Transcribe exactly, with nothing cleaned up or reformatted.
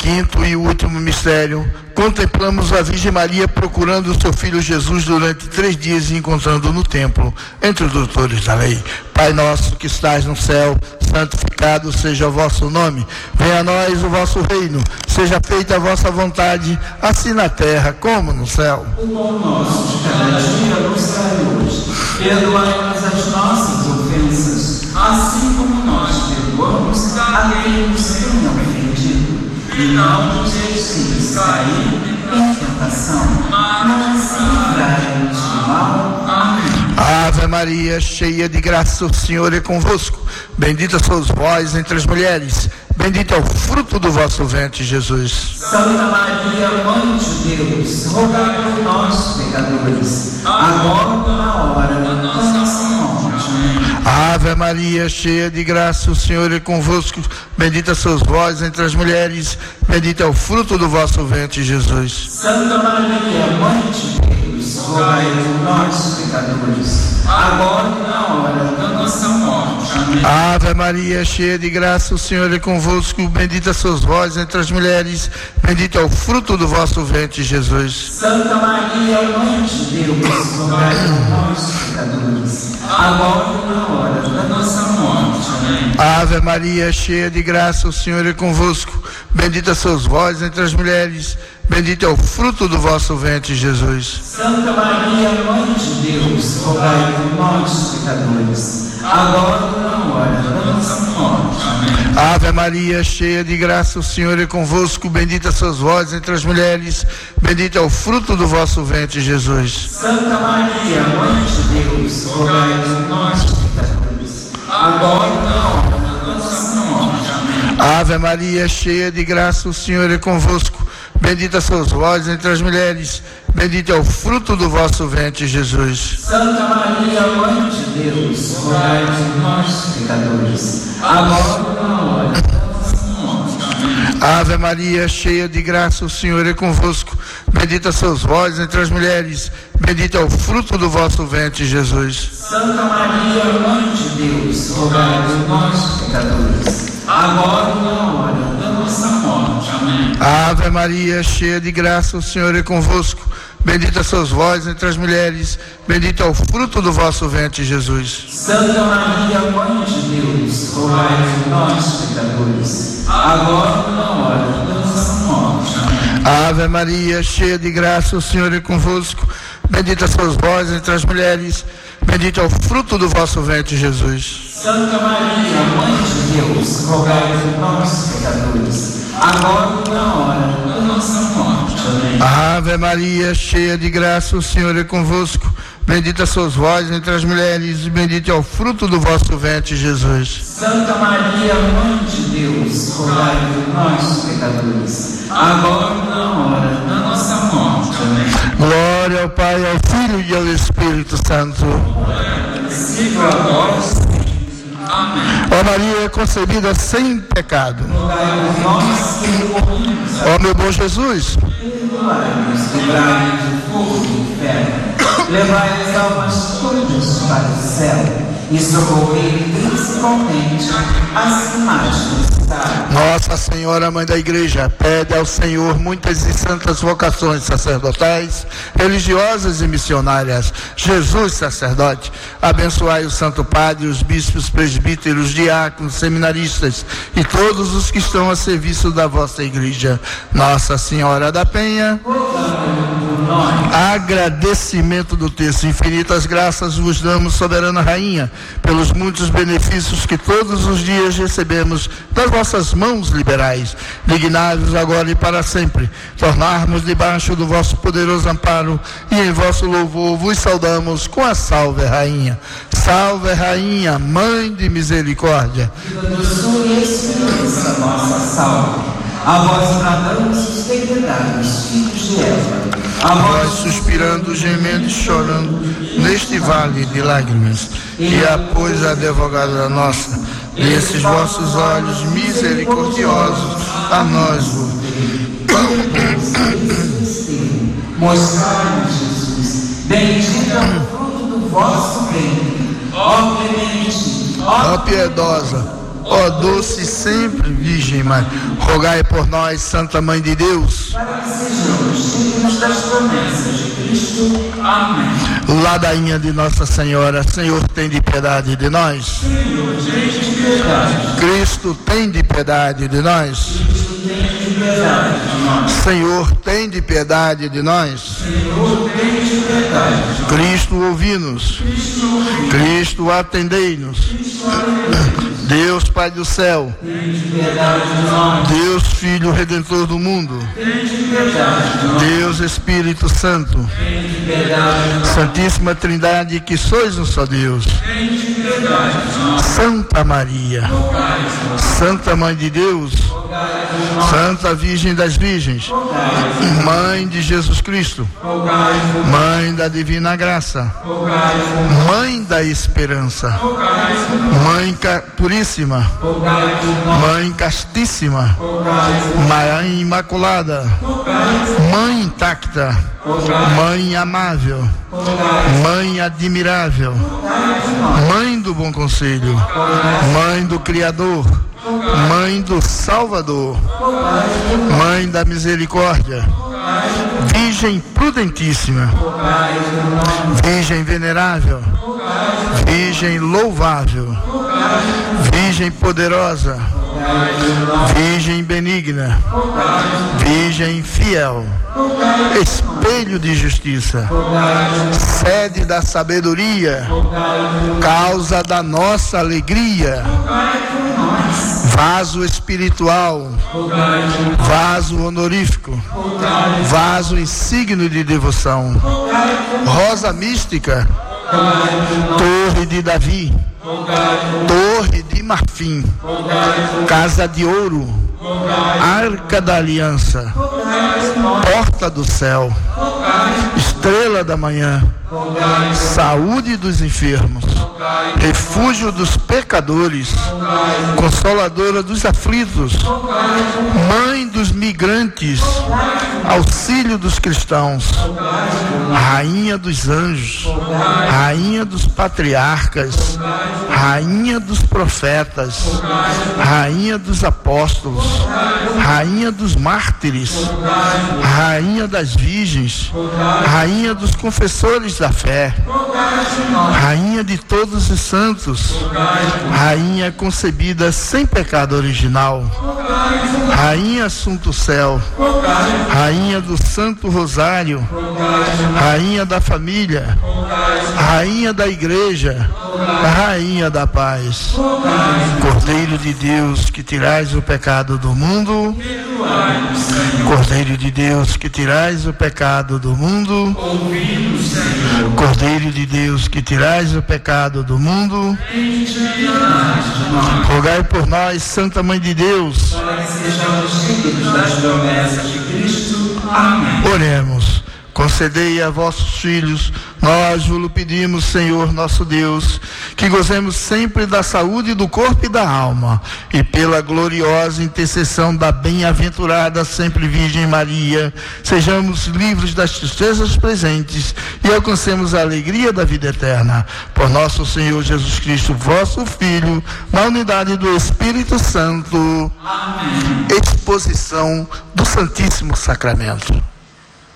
Quinto e último mistério, contemplamos a Virgem Maria procurando o seu filho Jesus durante três dias e encontrando no templo, entre os doutores da lei. Pai nosso que estás no céu, santificado seja o vosso nome. Venha a nós o vosso reino. Seja feita a vossa vontade, assim na terra como no céu. O pão nosso de cada dia nos dai hoje. Perdoai-nos as nossas ofensas, assim como nós perdoamos a quem nos tem ofendido. E não nos deixes cair em tentação, mas livrai-nos do mal. Amém. Ave Maria, cheia de graça, o Senhor é convosco. Bendita sois vós entre as mulheres. Bendito é o fruto do vosso ventre, Jesus. Santa Maria, Mãe de Deus, rogai por nós, pecadores, agora e na hora da nossa morte. Amém. Ave Maria, cheia de graça, o Senhor é convosco. Bendita sois vós entre as mulheres. Bendito é o fruto do vosso ventre, Jesus. Santa Maria, Mãe de Deus, rogai por nós, pecadores, agora e na hora da nossa morte. Amém. Ave Maria, cheia de graça, o Senhor é convosco. Bendita sois vós entre as mulheres. Bendito é o fruto do vosso ventre, Jesus. Santa Maria, Mãe de Deus, rogai por nós, pecadores, agora e na hora da nossa morte. Amém. Ave Maria, cheia de graça, o Senhor é convosco. Bendita sois vós entre as mulheres. Bendito é o fruto do vosso ventre, Jesus. Santa Maria, Mãe de Deus, rogai por nós, pecadores, agora e na hora da nossa morte. Amém. Ave Maria, cheia de graça, o Senhor é convosco. Bendita sois vós entre as mulheres. Bendito é o fruto do vosso ventre, Jesus. Santa Maria, Mãe de Deus, rogai por nós, pecadores, agora e na hora da nossa morte. Amém. Ave Maria, cheia de graça, o Senhor é convosco. Bendita sois vós entre as mulheres. Bendito é o fruto do vosso ventre, Jesus. Santa Maria, Mãe de Deus, rogai por nós, pecadores, agora e na hora da nossa morte. Amém. Ave Maria, cheia de graça, o Senhor é convosco. Bendita sois vós entre as mulheres. Bendito é o fruto do vosso ventre, Jesus. Santa Maria, Mãe de Deus, rogai por nós, pecadores, agora e na hora da nossa morte. Amém. Ave Maria, cheia de graça, o Senhor é convosco. Bendita sois vós entre as mulheres. Bendito é o fruto do vosso ventre, Jesus. Santa Maria, Mãe de Deus, rogai por nós, pecadores, agora e na hora da nossa morte. Amém. Ave Maria, cheia de graça, o Senhor é convosco. Bendita sois vós entre as mulheres. Bendito é o fruto do vosso ventre, Jesus. Santa Maria, Mãe de Deus, rogai por nós, pecadores, agora e na hora da nossa morte. Amém. Ave Maria, cheia de graça, o Senhor é convosco. Bendita sois vós entre as mulheres, e bendito é o fruto do vosso ventre, Jesus. Santa Maria, Mãe de Deus, rogai por nós, pecadores, agora e na hora da nossa morte. Amém. Glória ao Pai, ao Filho e ao Espírito Santo. Siga agora. Amém. Ó Maria, concebida sem pecado. Rogai por nós que recorremos a Ó meu bom Jesus, perdoai-nos, livrai-nos do fogo do inferno, levai as almas todas para o céu e socorrei principalmente as que mais necessitarem. Nossa Senhora, Mãe da Igreja, pede ao Senhor muitas e santas vocações sacerdotais, religiosas e missionárias. Jesus, sacerdote, abençoai o Santo Padre, os bispos, presbíteros, diáconos, seminaristas e todos os que estão a serviço da vossa Igreja. Nossa Senhora da Penha, agradecimento do texto. Infinitas graças vos damos, soberana Rainha, pelos muitos benefícios que todos os dias recebemos das vossas mãos liberais. Dignai-vos agora e para sempre tornarmos debaixo do vosso poderoso amparo, e em vosso louvor vos saudamos com a salve Rainha. Salve Rainha, Mãe de misericórdia. Doçura e esperança nossa salve. A vós bradamos os degredados filhos de Eva. A vós suspirando, gemendo e chorando neste vale de lágrimas. E após a advogada nossa, nesses vossos olhos misericordiosos, a nós vos mostrai-nos, Jesus, bendito é o fruto do vosso ventre, ó clemente, ó piedosa, Ó doce sempre Virgem Maria, rogai por nós, Santa Mãe de Deus, para que sejamos dignos das promessas de Cristo. Amém. Ladainha de Nossa Senhora, Senhor, tem de piedade de nós. Senhor, tem de piedade. Cristo, tem de piedade de nós. Cristo, tem de piedade de nós. Senhor, tem de piedade de nós. Senhor, tem de piedade de nós. Cristo, ouvi-nos. Cristo, ouvi-nos. Cristo, atendei-nos. Cristo, atendei-nos. Deus, Pai do céu. Tem de piedade de nós. Deus, Filho Redentor do mundo. Tem de piedade de nós. Deus, Espírito Santo. Tem de piedade de nós. Santíssima Trindade, que sois um só Deus. Tem de piedade de nós. Santa Maria, Rogai por nós. Santa Mãe de Deus, Rogai por nós. Santa Virgem das Virgens, Mãe de Jesus Cristo, Rogai por nós. Mãe da Divina Graça, Rogai por nós. Mãe da Esperança, Rogai por nós. Mãe ca- Puríssima, Rogai por nós. Mãe Castíssima, Rogai por nós. Mãe Imaculada, Rogai por nós. Mãe Intacta, Rogai Mãe Amável, Mãe Admirável, Mãe do Bom Conselho, Mãe do Criador, Mãe do Salvador, Mãe da Misericórdia, Virgem Prudentíssima, Virgem Venerável, Virgem Louvável, Virgem Poderosa, Virgem Benigna, Virgem Fiel, Espelho de Justiça, Sede da Sabedoria, Causa da nossa alegria, Vaso espiritual, vaso honorífico, vaso insígnio de devoção, rosa mística, torre de Davi, torre de marfim, casa de ouro, arca da aliança, porta do céu, estrela da manhã, saúde dos enfermos, refúgio dos pecadores, consoladora dos aflitos, mãe dos migrantes, auxílio dos cristãos, rainha dos anjos, rainha dos patriarcas, rainha dos profetas, rainha dos apóstolos, rainha dos mártires, rainha das virgens, rainha dos confessores da fé, rainha de todos os santos, rainha concebida sem pecado original, rainha assunto céu, rainha do Santo Rosário, rainha da família, rainha da igreja, rainha da paz, Cordeiro de Deus que tirais o pecado do mundo, Cordeiro de Deus que tirais o pecado do mundo, Cordeiro de Deus que tirais o pecado do mundo, rogai por nós, Santa Mãe de Deus, para que sejamos dignos das promessas de Cristo. Amém. oremos. Concedei a vossos filhos, nós vos pedimos, Senhor nosso Deus, que gozemos sempre da saúde do corpo e da alma, e pela gloriosa intercessão da bem-aventurada sempre Virgem Maria, sejamos livres das tristezas presentes e alcancemos a alegria da vida eterna. Por nosso Senhor Jesus Cristo, vosso Filho, na unidade do Espírito Santo. Amém. Exposição do Santíssimo Sacramento.